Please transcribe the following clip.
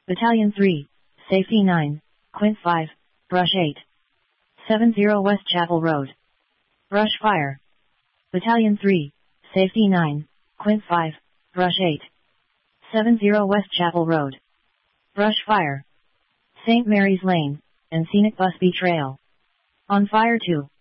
Battalion 3, Safety 9, Quint 5, Brush 8. 70 West Chapel Road. Brush fire. Battalion 3, Safety 9, Quint 5, Brush 8. 70 West Chapel Road. Brush fire. St. Mary's Lane, and Scenic Busby Trail. On fire 2.